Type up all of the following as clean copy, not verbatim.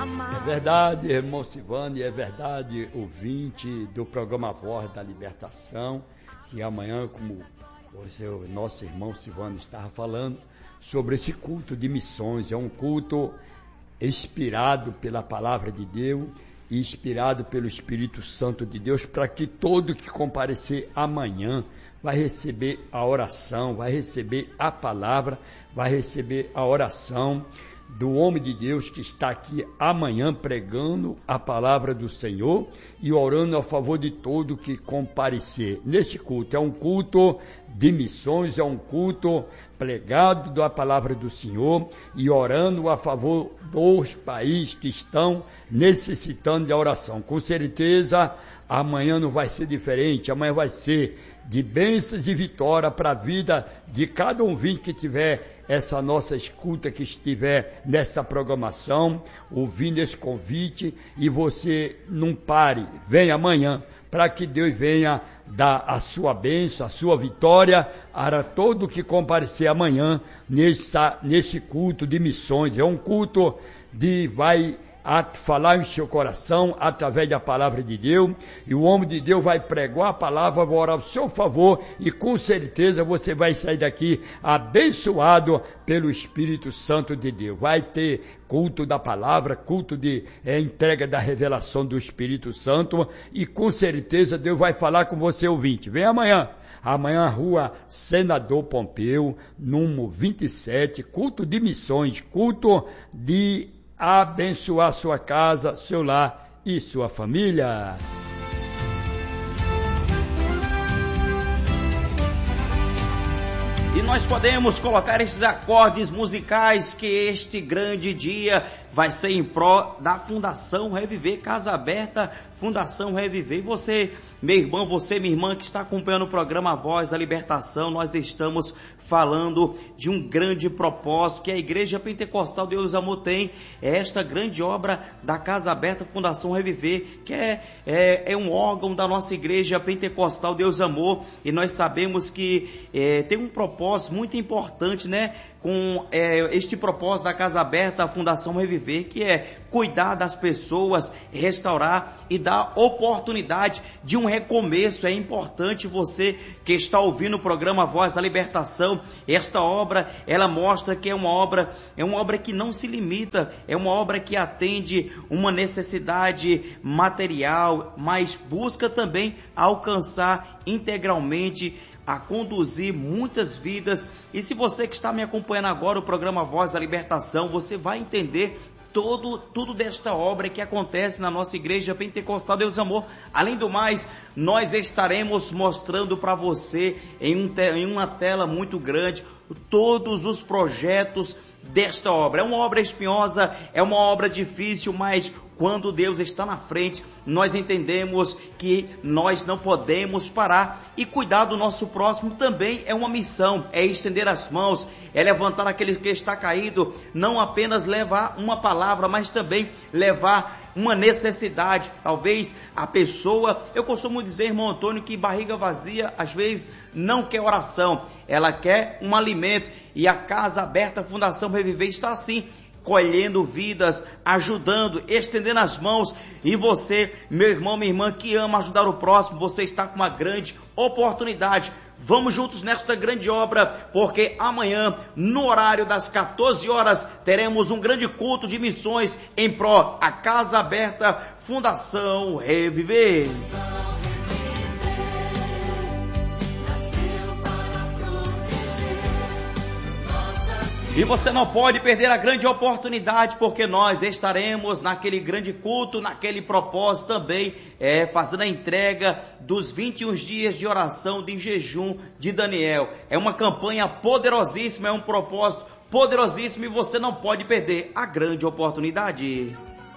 É verdade, irmão Silvano, é verdade, ouvinte do programa Voz da Libertação, que amanhã, como o nosso irmão Silvano estava falando, sobre esse culto de missões. É um culto inspirado pela palavra de Deus e inspirado pelo Espírito Santo de Deus, para que todo que comparecer amanhã vai receber a oração, vai receber a palavra, vai receber a oração do homem de Deus que está aqui amanhã pregando a palavra do Senhor e orando a favor de todo que comparecer neste culto. É um culto de missões, é um culto pregado da palavra do Senhor e orando a favor dos países que estão necessitando de oração. Com certeza, amanhã não vai ser diferente, amanhã vai ser de bênçãos e vitória para a vida de cada ouvinte que tiver essa nossa escuta, que estiver nesta programação, ouvindo esse convite, e você não pare, venha amanhã, para que Deus venha dar a sua bênção, a sua vitória, para todo que comparecer amanhã nesse culto de missões. É um culto a falar em seu coração através da palavra de Deus, e o homem de Deus vai pregar a palavra, vai orar ao seu favor, e com certeza você vai sair daqui abençoado pelo Espírito Santo de Deus. Vai ter culto da palavra, culto de entrega da revelação do Espírito Santo, e com certeza Deus vai falar com você, ouvinte. Vem amanhã, Rua Senador Pompeu, número 27, culto de missões, culto de abençoar sua casa, seu lar e sua família. E nós podemos colocar esses acordes musicais que este grande dia vai ser em pró da Fundação Reviver, Casa Aberta, Fundação Reviver. E você, meu irmão, você, minha irmã, que está acompanhando o programa Voz da Libertação, nós estamos falando de um grande propósito que a Igreja Pentecostal Deus Amor tem, é esta grande obra da Casa Aberta, Fundação Reviver, que é um órgão da nossa Igreja Pentecostal Deus Amor, e nós sabemos que tem um propósito muito importante, né? Com este propósito da Casa Aberta, a Fundação Reviver, que é cuidar das pessoas, restaurar e dar oportunidade de um recomeço. É importante você que está ouvindo o programa Voz da Libertação, esta obra, ela mostra que é uma obra que não se limita, é uma obra que atende uma necessidade material, mas busca também alcançar integralmente, a conduzir muitas vidas. E se você que está me acompanhando agora, o programa Voz da Libertação, você vai entender tudo desta obra que acontece na nossa Igreja Pentecostal Deus Amor. Além do mais, nós estaremos mostrando para você em uma tela muito grande todos os projetos desta obra. É uma obra espinhosa, é uma obra difícil, mas quando Deus está na frente, nós entendemos que nós não podemos parar, e cuidar do nosso próximo também é uma missão, é estender as mãos, é levantar aquele que está caído, não apenas levar uma palavra, mas também levar uma necessidade. Talvez a pessoa, eu costumo dizer, irmão Antônio, que barriga vazia às vezes não quer oração, ela quer um alimento, e a Casa Aberta Fundação Reviver está assim, colhendo vidas, ajudando, estendendo as mãos. E você, meu irmão, minha irmã, que ama ajudar o próximo, você está com uma grande oportunidade. Vamos juntos nesta grande obra, porque amanhã, no horário das 14 horas, teremos um grande culto de missões em pró a Casa Aberta Fundação Reviver. E você não pode perder a grande oportunidade, porque nós estaremos naquele grande culto, naquele propósito também, fazendo a entrega dos 21 dias de oração de jejum de Daniel. É uma campanha poderosíssima, é um propósito poderosíssimo, e você não pode perder a grande oportunidade.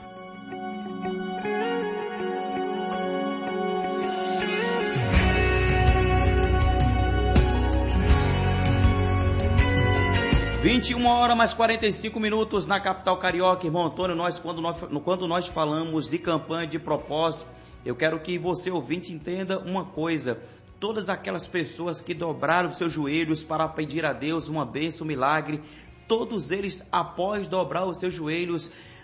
(21h45) na capital carioca. Irmão Antônio, quando nós falamos de campanha de propósito, eu quero que você, ouvinte, entenda uma coisa. Todas aquelas pessoas que dobraram seus joelhos para pedir a Deus uma bênção, um milagre, todos eles, após dobrar os seus joelhos,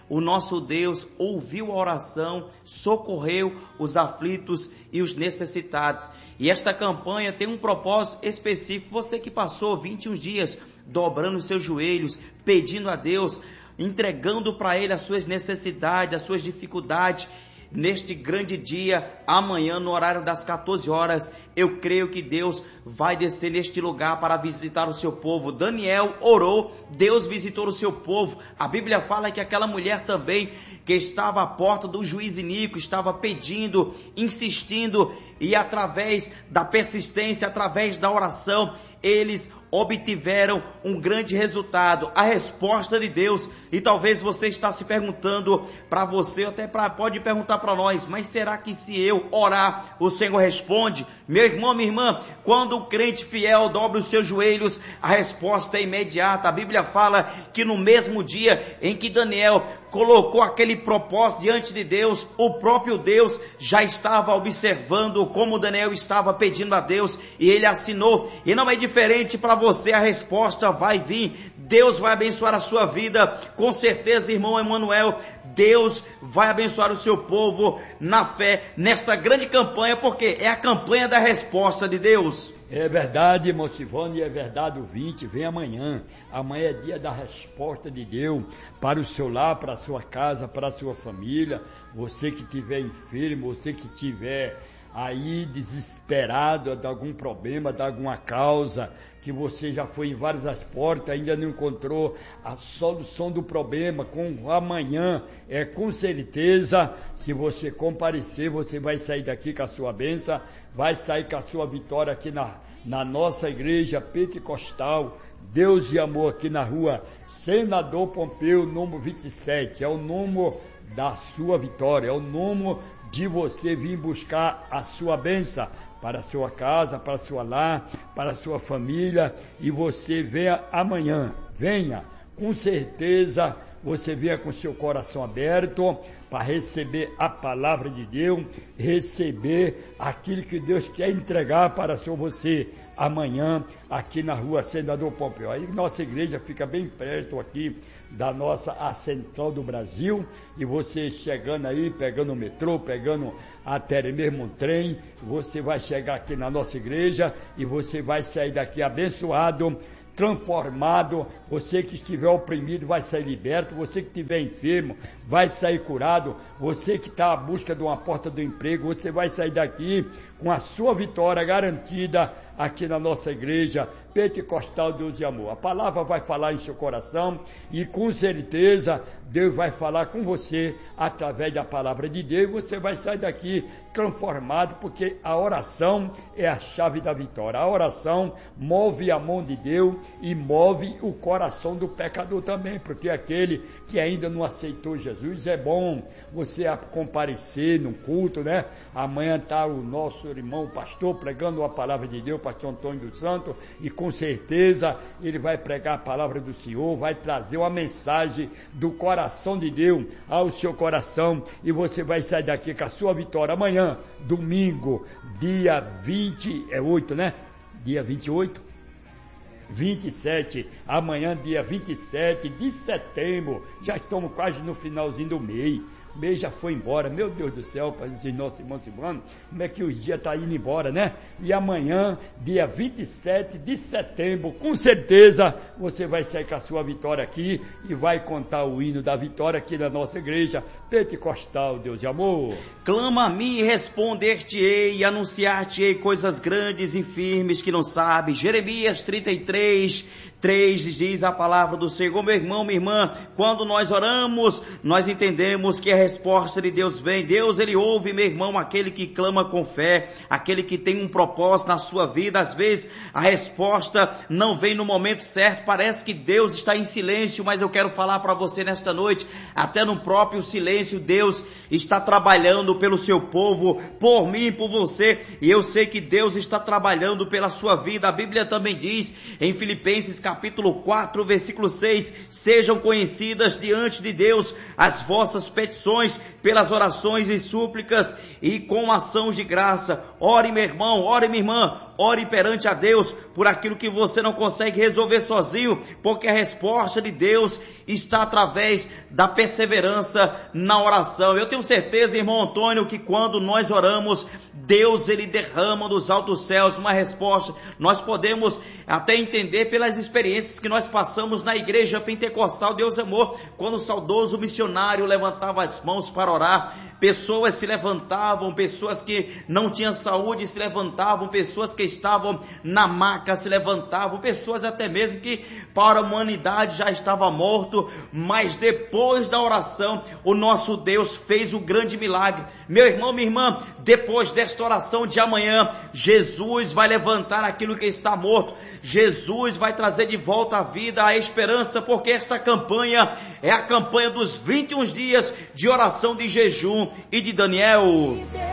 o nosso Deus ouviu a oração, socorreu os aflitos e os necessitados. E esta campanha tem um propósito específico. Você que passou 21 dias dobrando os seus joelhos, pedindo a Deus, entregando para Ele as suas necessidades, as suas dificuldades, neste grande dia, amanhã no horário das 14 horas, eu creio que Deus vai descer neste lugar para visitar o seu povo. Daniel orou, Deus visitou o seu povo. A Bíblia fala que aquela mulher também, que estava à porta do juiz iníquo, estava pedindo, insistindo, e através da persistência, através da oração, eles obtiveram um grande resultado, a resposta de Deus. E talvez você está se perguntando, para você, até pode perguntar para nós, mas será que se eu orar, o Senhor responde? Meu irmão, minha irmã, quando o crente fiel dobra os seus joelhos, a resposta é imediata. A Bíblia fala que no mesmo dia em que Daniel colocou aquele propósito diante de Deus, o próprio Deus já estava observando como Daniel estava pedindo a Deus, e ele assinou. E não é diferente para você, a resposta vai vir. Deus vai abençoar a sua vida, com certeza, irmão Emanuel. Deus vai abençoar o seu povo na fé, nesta grande campanha, porque é a campanha da resposta de Deus. É verdade, irmão Silvano, e é verdade, o 20, vem amanhã. Amanhã é dia da resposta de Deus para o seu lar, para a sua casa, para a sua família. Você que estiver enfermo, você que estiver aí desesperado de algum problema, de alguma causa, que você já foi em várias portas, ainda não encontrou a solução do problema, com amanhã, com certeza, se você comparecer, você vai sair daqui com a sua bênção, vai sair com a sua vitória aqui na nossa igreja pentecostal, Deus e Amor, aqui na rua Senador Pompeu, número 27, é o número da sua vitória, é o número de você vir buscar a sua bênção para a sua casa, para a sua lar, para a sua família, e você venha amanhã, venha, com certeza, você venha com seu coração aberto para receber a palavra de Deus, receber aquilo que Deus quer entregar para você amanhã, aqui na rua Senador Pompeu. Aí nossa igreja fica bem perto aqui da nossa a central do Brasil, e você chegando aí, pegando o metrô, pegando até mesmo um trem, você vai chegar aqui na nossa igreja e você vai sair daqui abençoado, transformado. Você que estiver oprimido vai sair liberto, você que estiver enfermo vai sair curado, você que está à busca de uma porta do emprego, você vai sair daqui com a sua vitória garantida aqui na nossa igreja pentecostal Deus e Amor. A palavra vai falar em seu coração, e com certeza Deus vai falar com você através da palavra de Deus, e você vai sair daqui transformado, porque a oração é a chave da vitória. A oração move a mão de Deus e move o coração do pecador também, porque aquele que ainda não aceitou Jesus, é bom você comparecer num culto, né? Amanhã está o nosso irmão pastor pregando a palavra de Deus, pastor Antônio dos Santos, e com certeza ele vai pregar a palavra do Senhor, vai trazer uma mensagem do coração de Deus ao seu coração, e você vai sair daqui com a sua vitória amanhã, domingo, dia 28, né? Dia 28? 27, amanhã dia 27 de setembro, já estamos quase no finalzinho do mês. O mês já foi embora, meu Deus do céu, para dizer nosso irmão Silvano, como é que os dias estão indo embora, né? E amanhã, dia 27 de setembro, com certeza, você vai sair com a sua vitória aqui e vai contar o hino da vitória aqui na nossa igreja pentecostal, Deus de Amor. Clama a mim e responder-te-ei, e anunciar-te-ei coisas grandes e firmes que não sabes. Jeremias 33:3 diz a palavra do Senhor. Meu irmão, minha irmã, quando nós oramos, nós entendemos que a resposta de Deus vem. Deus, ele ouve, meu irmão, aquele que clama com fé, aquele que tem um propósito na sua vida. Às vezes a resposta não vem no momento certo, parece que Deus está em silêncio, mas eu quero falar para você nesta noite, até no próprio silêncio Deus está trabalhando pelo seu povo, por mim e por você, e eu sei que Deus está trabalhando pela sua vida. A Bíblia também diz em Filipenses capítulo 4, versículo 6, sejam conhecidas diante de Deus as vossas petições pelas orações e súplicas e com ações de graça. Ore, meu irmão, ore, minha irmã, ore perante a Deus por aquilo que você não consegue resolver sozinho, porque a resposta de Deus está através da perseverança na oração. Eu tenho certeza, irmão Antônio, que quando nós oramos, Deus, ele derrama dos altos céus uma resposta. Nós podemos até entender pelas experiências que nós passamos na igreja pentecostal Deus Amor, quando o saudoso missionário levantava as mãos para orar, pessoas se levantavam, pessoas que não tinham saúde se levantavam, pessoas que estavam na maca se levantavam, pessoas até mesmo que para a humanidade já estava morto, mas depois da oração, o nosso Deus fez o grande milagre. Meu irmão, minha irmã, depois desta oração de amanhã, Jesus vai levantar aquilo que está morto, Jesus vai trazer de volta à vida, a esperança, porque esta campanha é a campanha dos 21 dias de oração de jejum e de Daniel.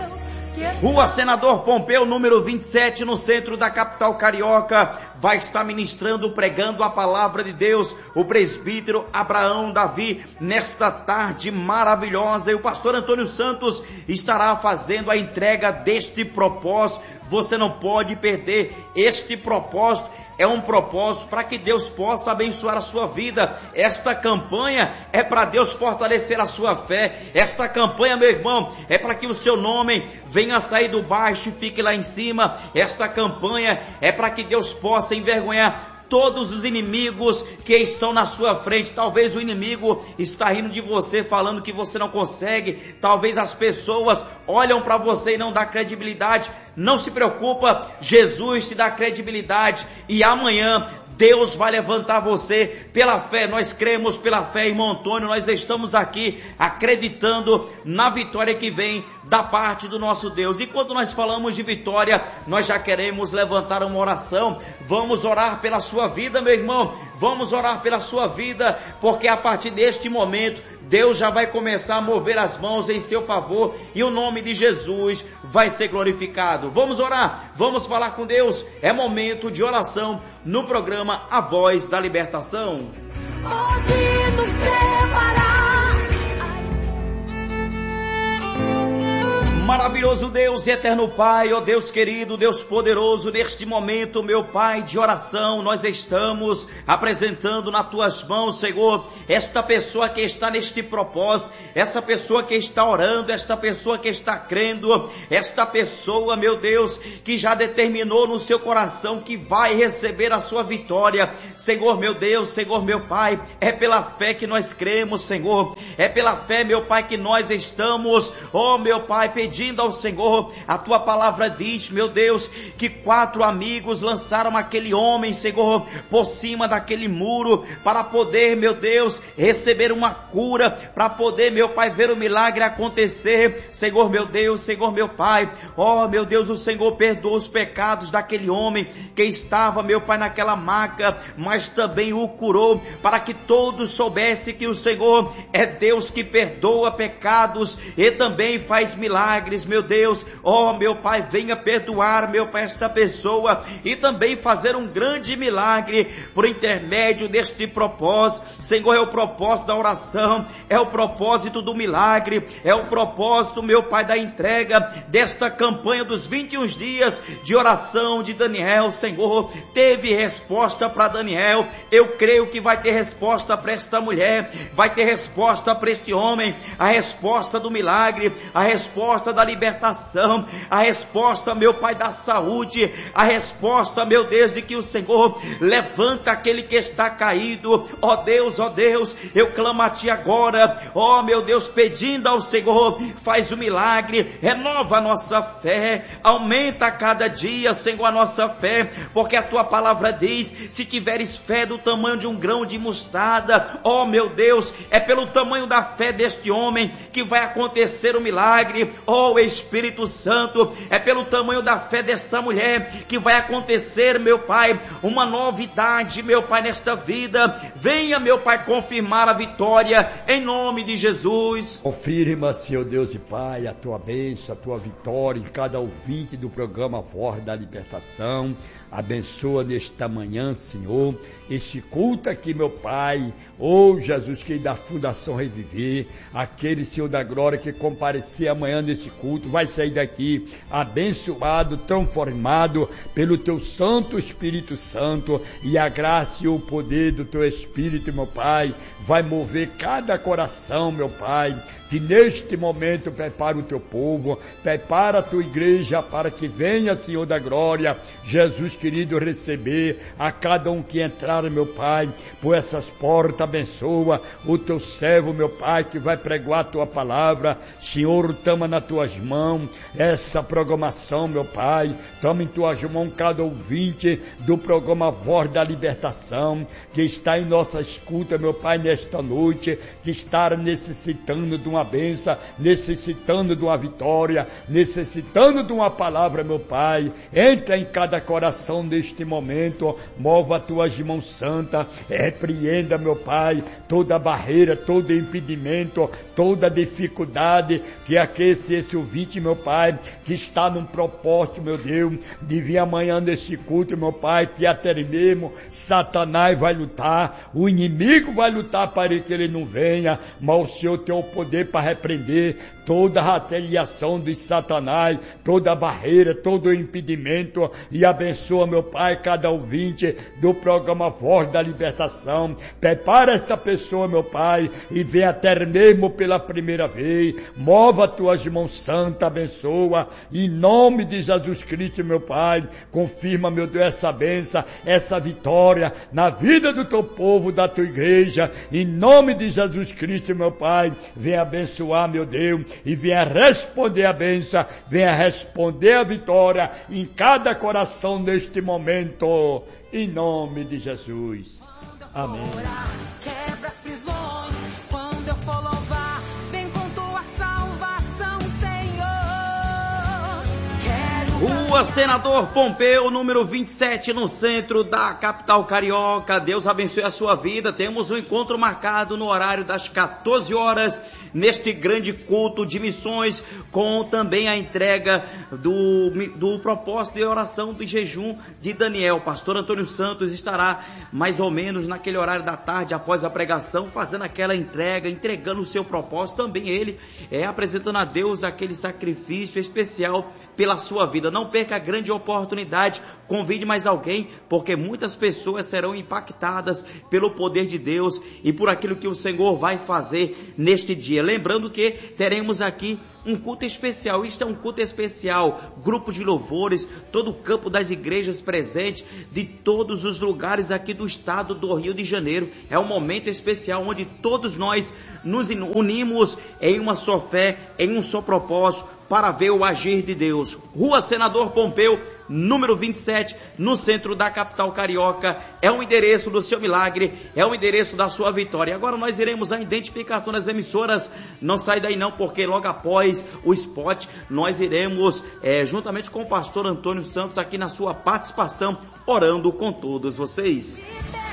Rua Senador Pompeu, número 27, no centro da capital carioca, vai estar ministrando, pregando a palavra de Deus, o presbítero Abraão Davi, nesta tarde maravilhosa. E o pastor Antônio Santos estará fazendo a entrega deste propósito. Você não pode perder este propósito. É um propósito para que Deus possa abençoar a sua vida. Esta campanha é para Deus fortalecer a sua fé. Esta campanha, meu irmão, é para que o seu nome venha sair do baixo e fique lá em cima. Esta campanha é para que Deus possa envergonhar todos os inimigos que estão na sua frente. Talvez o inimigo está rindo de você, falando que você não consegue. Talvez as pessoas olham para você e não dá credibilidade. Não se preocupa, Jesus te dá credibilidade. E amanhã Deus vai levantar você pela fé. Nós cremos pela fé, irmão Antônio. Nós estamos aqui acreditando na vitória que vem da parte do nosso Deus. E quando nós falamos de vitória, nós já queremos levantar uma oração. Vamos orar pela sua vida, meu irmão. Vamos orar pela sua vida, porque a partir deste momento Deus já vai começar a mover as mãos em seu favor e o nome de Jesus vai ser glorificado. Vamos orar, vamos falar com Deus. É momento de oração no programa A Voz da Libertação. Hoje nos separar. Maravilhoso Deus e eterno Pai, ó Deus querido, Deus poderoso, neste momento, meu Pai, de oração, nós estamos apresentando nas tuas mãos, Senhor, esta pessoa que está neste propósito, essa pessoa que está orando, esta pessoa que está crendo, esta pessoa, meu Deus, que já determinou no seu coração que vai receber a sua vitória. Senhor, meu Deus, Senhor, meu Pai, é pela fé que nós cremos, Senhor, é pela fé, meu Pai, que nós estamos, ó meu Pai, pedindo ao Senhor. A tua palavra diz, meu Deus, que 4 amigos lançaram aquele homem, Senhor, por cima daquele muro, para poder, meu Deus, receber uma cura, para poder, meu Pai, ver o milagre acontecer. Senhor, meu Deus, Senhor, meu Pai, ó meu Deus, o Senhor perdoa os pecados daquele homem que estava, meu Pai, naquela maca, mas também o curou, para que todos soubessem que o Senhor é Deus que perdoa pecados e também faz milagres. Meu Deus, ó meu Pai, venha perdoar, meu Pai, esta pessoa e também fazer um grande milagre por intermédio deste propósito. Senhor, é o propósito da oração, é o propósito do milagre, é o propósito, meu Pai, da entrega desta campanha dos 21 dias de oração de Daniel. Senhor, teve resposta para Daniel, eu creio que vai ter resposta para esta mulher, vai ter resposta para este homem, a resposta do milagre, a resposta da libertação, a resposta, meu Pai, da saúde, a resposta, meu Deus, de que o Senhor levanta aquele que está caído. Ó Deus, eu clamo a Ti agora, ó meu Deus, pedindo ao Senhor, faz o milagre, renova a nossa fé, aumenta a cada dia, Senhor, a nossa fé, porque a Tua palavra diz, se tiveres fé do tamanho de um grão de mostarda, ó meu Deus, é pelo tamanho da fé deste homem que vai acontecer o milagre. Ó Espírito Santo, é pelo tamanho da fé desta mulher que vai acontecer, meu Pai, uma novidade, meu Pai, nesta vida. Venha, meu Pai, confirmar a vitória em nome de Jesus. Confirma, Senhor Deus e Pai, a Tua bênção, a Tua vitória em cada ouvinte do programa Voz da Libertação. Abençoa nesta manhã, Senhor, este culto aqui, meu Pai, Jesus, que da Fundação Reviver, aquele, Senhor da glória, que comparecer amanhã nesse culto, culto vai sair daqui abençoado, transformado pelo teu Santo Espírito Santo, e a graça e o poder do teu Espírito, meu Pai, vai mover cada coração, meu Pai, que neste momento prepara o teu povo, prepara a tua igreja para que venha, Senhor da glória, Jesus querido, receber a cada um que entrar, meu Pai, por essas portas. Abençoa o teu servo, meu Pai, que vai pregar a tua palavra. Senhor, toma nas tuas mãos essa programação, meu Pai, toma em tuas mãos cada ouvinte do programa Voz da Libertação, que está em nossa escuta, meu Pai, nesta noite, que está necessitando de uma bênção, necessitando de uma vitória, necessitando de uma palavra, meu Pai. Entra em cada coração neste momento, mova as tuas mãos santas, repreenda, meu Pai, toda barreira, todo impedimento, toda dificuldade que aquece esse ouvinte, meu Pai, que está num propósito, meu Deus, de vir amanhã nesse culto, meu Pai, que até mesmo Satanás vai lutar, o inimigo vai lutar para que ele não venha, mas o Senhor tem o poder para repreender toda a retaliação de Satanás, toda a barreira, todo o impedimento, e abençoa, meu Pai, cada ouvinte do programa Voz da Libertação. Prepara essa pessoa, meu Pai, e vem até mesmo pela primeira vez, mova as tuas mãos santas, abençoa, em nome de Jesus Cristo, meu Pai, confirma, meu Deus, essa bênção, essa vitória na vida do teu povo, da tua igreja, em nome de Jesus Cristo, meu Pai, vem abençoar, meu Deus, e venha responder a bênção, venha responder a vitória em cada coração neste momento, em nome de Jesus. Amém. Quebra as prisões, quando eu for louvar, vem com tua salvação, Senhor. Rua Senador Pompeu, número 27, no centro da capital carioca. Deus abençoe a sua vida. Temos um encontro marcado no horário das 14 horas, neste grande culto de missões, com também a entrega do propósito de oração de jejum de Daniel. Pastor Antônio Santos estará mais ou menos naquele horário da tarde, após a pregação, fazendo aquela entrega, entregando o seu propósito. Também ele apresentando a Deus aquele sacrifício especial pela sua vida. Não perca a grande oportunidade, convide mais alguém, porque muitas pessoas serão impactadas pelo poder de Deus e por aquilo que o Senhor vai fazer neste dia. Lembrando que teremos aqui um culto especial. Isto é um culto especial, grupo de louvores, todo o campo das igrejas presentes, de todos os lugares aqui do estado do Rio de Janeiro. É um momento especial onde todos nós nos unimos em uma só fé, em um só propósito, para ver o agir de Deus. Rua Senador Pompeu, número 27, no centro da capital carioca. É o endereço do seu milagre, é o endereço da sua vitória. Agora nós iremos à identificação das emissoras. Não sai daí não, porque logo após o spot, nós iremos, juntamente com o pastor Antônio Santos, aqui na sua participação, orando com todos vocês.